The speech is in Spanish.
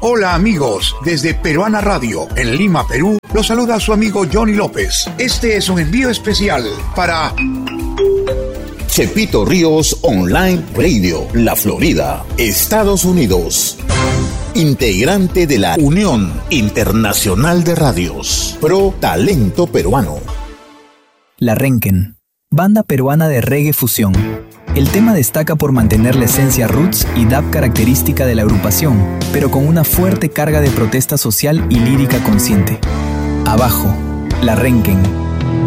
Hola amigos, desde Peruana Radio, en Lima, Perú, los saluda su amigo Johnny López. Este es un envío especial para Chepito Ríos Online Radio, La Florida, Estados Unidos. Integrante de la Unión Internacional de Radios, Pro Talento Peruano. La Renken, banda peruana de reggae fusión. El tema destaca por mantener la esencia roots y dub característica de la agrupación, pero con una fuerte carga de protesta social y lírica consciente. Abajo, La Renken.